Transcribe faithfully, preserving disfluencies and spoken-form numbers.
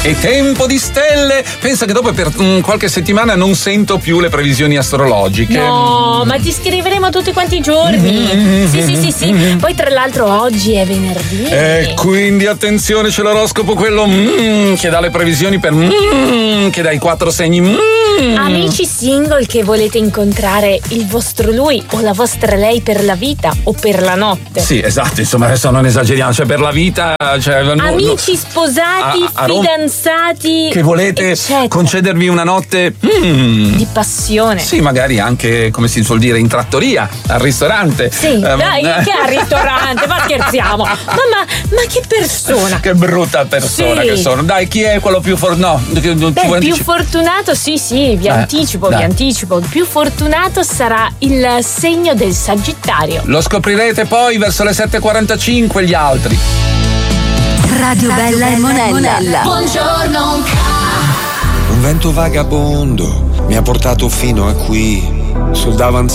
È tempo di stelle. Pensa che dopo per um, qualche settimana non sento più le previsioni astrologiche. No, ma ti scriveremo tutti quanti i giorni. Mm-hmm. Sì, sì, sì, sì. Mm-hmm. Poi tra l'altro oggi è venerdì. E quindi attenzione, c'è l'oroscopo quello mm, che dà le previsioni per mm, che dà i quattro segni. Mm. Amici single che volete incontrare il vostro lui o la vostra lei per la vita o per la notte. Sì, esatto, insomma adesso non esageriamo, cioè per la vita, cioè, amici no, sposati, a, a fidanzati che volete eccetera. Concedervi una notte mm, di passione. Sì, magari anche, come si suol dire, in trattoria, al ristorante. Sì, um, dai, che al ristorante, ma scherziamo. Ma, ma, ma che persona. Che brutta persona sì. che sono. Dai, chi è quello più fortunato? No, Beh, più anticip- fortunato, sì, sì, vi eh, anticipo, dai. vi anticipo. Più fortunato sarà il segno del Sagittario. Lo scoprirete poi verso le sette e quarantacinque gli altri. Radio Bella e Monella. Buongiorno. Un vento vagabondo mi ha portato fino a qui sul davanzale